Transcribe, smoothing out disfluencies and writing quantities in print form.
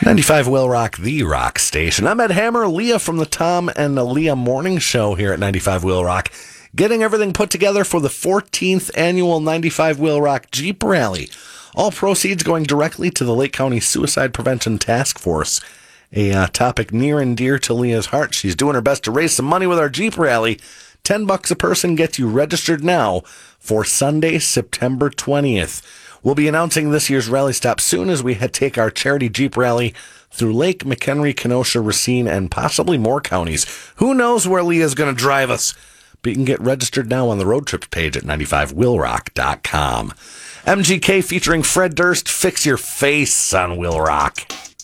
95 Will Rock, the rock station. I'm Ed Hammer, Leah from the Tom and Leah Morning Show here at 95 Will Rock, getting everything put together for the 14th annual 95 Will Rock Jeep Rally. All proceeds going directly to the Lake County Suicide Prevention Task Force, a topic near and dear to Leah's heart. She's doing her best to raise some money with our Jeep Rally. $10 a person gets you registered now for Sunday, September 20th. We'll be announcing this year's rally stop soon as we take our charity Jeep Rally through Lake, McHenry, Kenosha, Racine, and possibly more counties. Who knows where Leah's going to drive us? But you can get registered now on the road trips page at 95willrock.com. MGK featuring Fred Durst, Fix Your Face on Will Rock.